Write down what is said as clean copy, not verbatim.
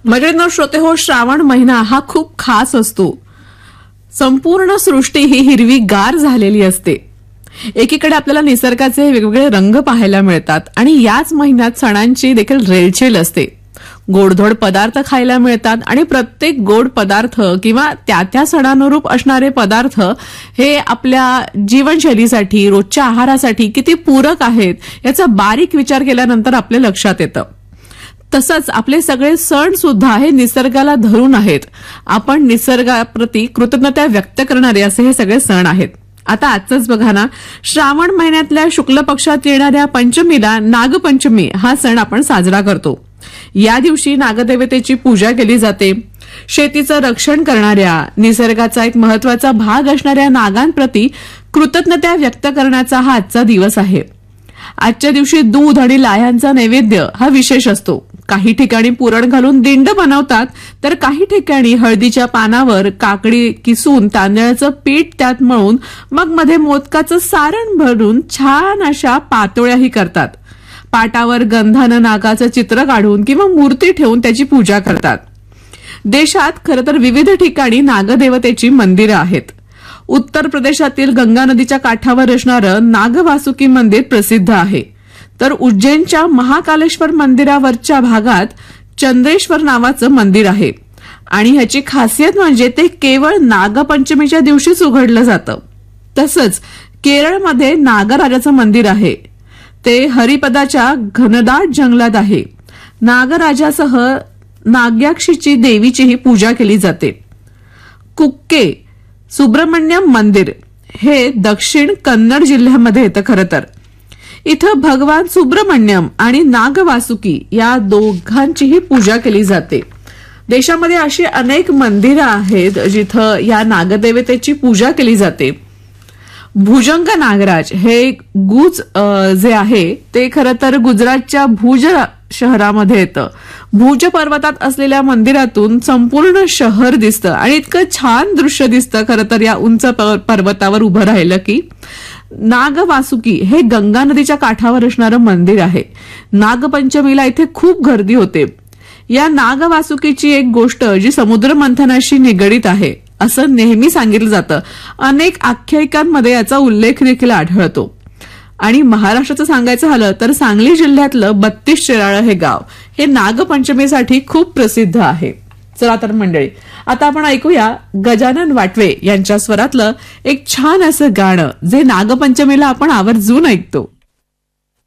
मैत्रिणींनो, श्रोते हो, श्रावण महिना हा खूप खास असतो. संपूर्ण सृष्टी ही हिरवीगार झालेली असते. एकीकडे आपल्याला निसर्गाचे वेगवेगळे रंग पाहायला मिळतात आणि याच महिन्यात सणांची देखील रेलचेल असते. गोडधोड पदार्थ खायला मिळतात आणि प्रत्येक गोड पदार्थ किंवा त्या सणानुरूप असणारे पदार्थ हे आपल्या जीवनशैलीसाठी, रोजच्या आहारासाठी किती पूरक आहेत याचा बारीक विचार केल्यानंतर आपल्या लक्षात येतं. तसंच आपले सगळे सण सुद्धा हे निसर्गाला धरून आहेत. आपण निसर्गाप्रती कृतज्ञता व्यक्त करणारे असे हे सगळे सण आहेत. आता आजच बघा ना, श्रावण महिन्यातल्या शुक्ल पक्षात येणाऱ्या पंचमीला नागपंचमी हा सण आपण साजरा करतो. या दिवशी नागदेवतेची पूजा केली जाते. शेतीचं रक्षण करणाऱ्या, निसर्गाचा एक महत्वाचा भाग असणाऱ्या नागांप्रती कृतज्ञता व्यक्त करण्याचा हा आजचा दिवस आहे. आजच्या दिवशी दूध आणि लाह्यांचा नैवेद्य हा विशेष असतो. काही ठिकाणी पुरण घालून दिंड बनवतात, तर काही ठिकाणी हळदीच्या पानावर काकडी किसून तांदळाचं पीठ त्यात मळून मग मध्ये मोदकाचं सारण भरून छान अशा पातोळ्याही करतात. पाटावर गंधानं नागाचं चित्र काढून किंवा मूर्ती ठेवून त्याची पूजा करतात. देशात खरं तर विविध ठिकाणी नागदेवतेची मंदिरं आहेत. उत्तर प्रदेशातील गंगा नदीच्या काठावर असणारं नागवासुकी मंदिर प्रसिद्ध आहे. तर उज्जैनच्या महाकालेश्वर मंदिरावरच्या भागात चंद्रेश्वर नावाचं मंदिर आहे आणि ह्याची खासियत म्हणजे ते केवळ नागपंचमीच्या दिवशीच उघडलं जातं. तसंच केरळमध्ये नागराजाचं मंदिर आहे. ते हरिपदाच्या घनदाट जंगलात आहे. नागराजासह नाग्याक्षीची देवीचीही पूजा केली जाते. कुक्के सुब्रमण्यम मंदिर हे दक्षिण कन्नड जिल्ह्यामध्ये येतं. खरं तर इथं भगवान सुब्रमण्यम आणि नागवासुकी या दोघांचीही पूजा केली जाते. देशामध्ये अशी अनेक मंदिरं आहेत जिथं या नागदेवतेची पूजा केली जाते. भुजंग नागराज हे गुज जे आहे ते खरं तर गुजरातच्या भुज शहरामध्ये येतं. भुज पर्वतात असलेल्या मंदिरातून संपूर्ण शहर दिसतं आणि इतकं छान दृश्य दिसतं खरं तर या उंच पर्वतावर उभं राहिलं की. नागवासुकी हे गंगा नदीच्या काठावर असणारं मंदिर आहे. नागपंचमीला इथे खूप गर्दी होते. या नागवासुकीची एक गोष्ट जी समुद्र मंथनाशी निगडीत आहे असं नेहमी सांगितलं जातं. अनेक आख्यायिकांमध्ये याचा उल्लेख देखील आढळतो. आणि महाराष्ट्राचं सांगायचं झालं तर सांगली जिल्ह्यातलं 32 शिराळं हे गाव हे नागपंचमीसाठी खूप प्रसिद्ध आहे. चला तर मंडळी, आता आपण ऐकूया गजानन वाटवे यांच्या स्वरातलं एक छान असं गाणं जे नागपंचमीला आपण आवर्जून ऐकतो.